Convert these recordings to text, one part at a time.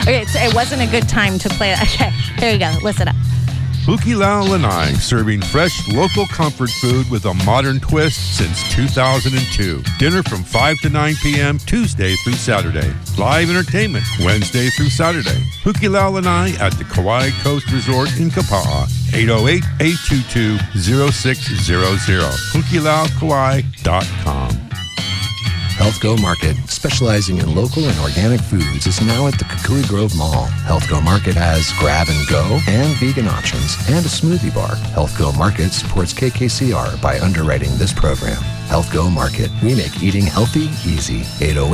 Okay, it wasn't a good time to play that. Okay, here we go. Listen up. Hukilau Lanai, serving fresh local comfort food with a modern twist since 2002. Dinner from 5 to 9 p.m. Tuesday through Saturday. Live entertainment Wednesday through Saturday. Hukilau Lanai at the Kauai Coast Resort in Kapa'a. 808-822-0600. HukiLauKauai.com. Health Go Market, specializing in local and organic foods, is now at the Kukui Grove Mall. Health Go Market has grab and go and vegan options and a smoothie bar. Health Go Market supports KKCR by underwriting this program. Health Go Market, we make eating healthy easy.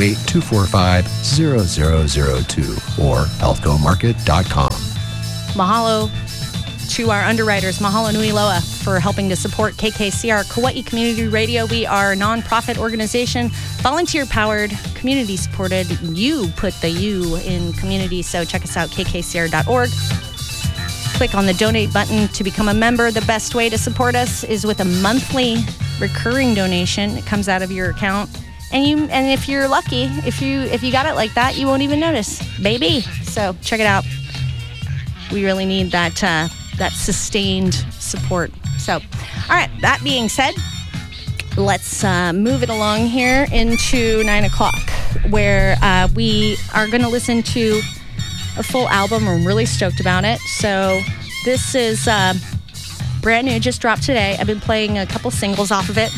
808-245-0002 or healthgomarket.com. Mahalo to our underwriters. Mahalo nui loa for helping to support KKCR, Kauai Community Radio. We are a nonprofit organization, volunteer-powered, community-supported. You put the U in community, so check us out, kkcr.org. Click on the donate button to become a member. The best way to support us is with a monthly recurring donation. It comes out of your account. And if you're lucky, if you got it like that, you won't even notice, baby. So check it out. We really need that sustained support. So, all right, that being said, let's move it along here into 9 o'clock, where we are going to listen to a full album. We're really stoked about it. So this is brand new, just dropped today. I've been playing a couple singles off of it.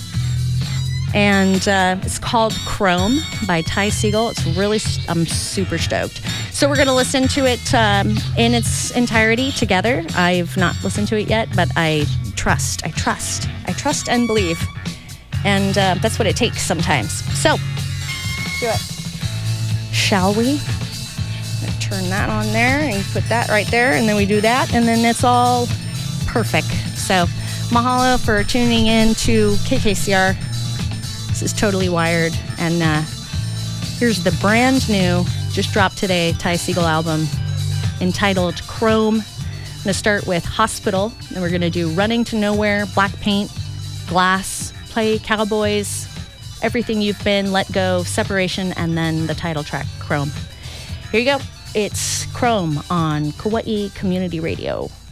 And it's called Chrome by Ty Segall. I'm super stoked. So we're going to listen to it in its entirety together. I've not listened to it yet, but I trust and believe. And that's what it takes sometimes. So, do it. Shall we? Turn that on there and put that right there. And then we do that. And then it's all perfect. So, mahalo for tuning in to KKCR. This is Totally Wired, and here's the brand new, just dropped today, Ty Segall album entitled Chrome. I'm going to start with Hospital, then we're going to do Running to Nowhere, Black Paint, Glass, Play Cowboys, Everything You've Been, Let Go, Separation, and then the title track, Chrome. Here you go. It's Chrome on Kauai Community Radio.